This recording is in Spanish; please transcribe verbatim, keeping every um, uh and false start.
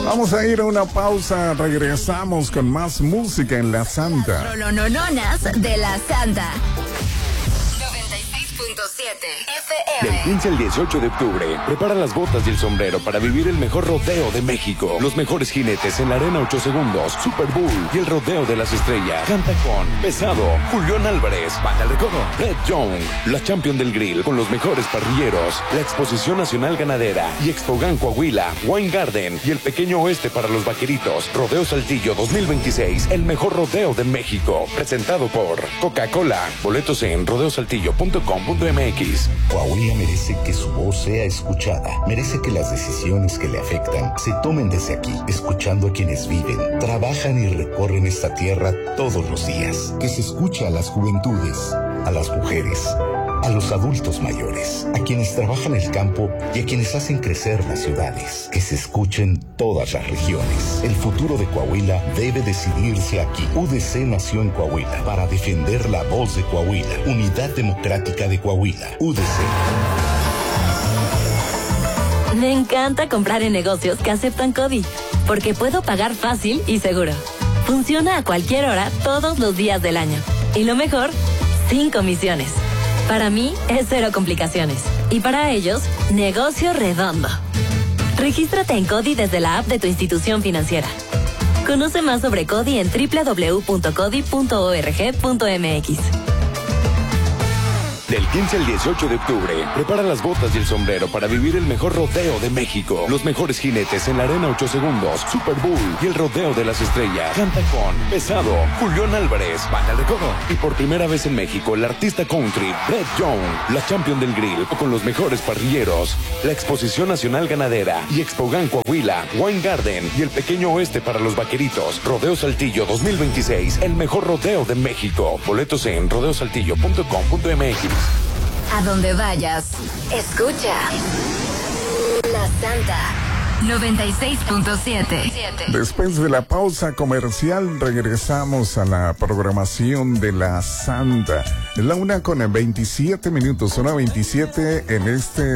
Vamos a ir a una pausa, regresamos con más música en La Santa. Rolonononas de La Santa. noventa y seis punto siete F M. Del quince al dieciocho de octubre, prepara las botas y el sombrero para vivir el mejor rodeo de México. Los mejores jinetes en la arena ocho segundos, Super Bull y el rodeo de las estrellas. Canta con Pesado, Julián Álvarez, Banda El Recodo, Red Young, la Champion del Grill con los mejores parrilleros, la Exposición Nacional Ganadera y Expogan Coahuila, Wine Garden y el Pequeño Oeste para los Vaqueritos. Rodeo Saltillo dos mil veintiséis, el mejor rodeo de México. Presentado por Coca-Cola. Boletos en rodeo saltillo punto com punto m x. Coahuila merece que su voz sea escuchada. Merece que las decisiones que le afectan se tomen desde aquí, escuchando a quienes viven, trabajan y recorren esta tierra todos los días. Que se escuche a las juventudes, a las mujeres, a los adultos mayores, a quienes trabajan el campo y a quienes hacen crecer las ciudades. Que se escuchen todas las regiones. El futuro de Coahuila debe decidirse aquí. U D C nació en Coahuila para defender la voz de Coahuila. Unidad Democrática de Coahuila. U D C. Me encanta comprar en negocios que aceptan CODI, porque puedo pagar fácil y seguro. Funciona a cualquier hora, todos los días del año. Y lo mejor, sin comisiones. Para mí es cero complicaciones. Y para ellos, negocio redondo. Regístrate en CODI desde la app de tu institución financiera. Conoce más sobre CODI en doble u doble u doble u punto codi punto org punto m x. Del quince al dieciocho de octubre, prepara las botas y el sombrero para vivir el mejor rodeo de México. Los mejores jinetes en la arena ocho segundos, Super Bull y el rodeo de las estrellas. Canta con Pesado, Julián Álvarez, Banda El Recodo. Y por primera vez en México, el artista country Red Young, la Champion del Grill con los mejores parrilleros, la Exposición Nacional Ganadera y Expogan Coahuila, Wine Garden y el Pequeño Oeste para los Vaqueritos. Rodeo Saltillo dos mil veintiséis, el mejor rodeo de México. Boletos en rodeo saltillo punto com punto m x. A donde vayas, escucha La Santa noventa y seis punto siete. Después de la pausa comercial, regresamos a la programación de La Santa. Es la una con veintisiete minutos, una veintisiete en este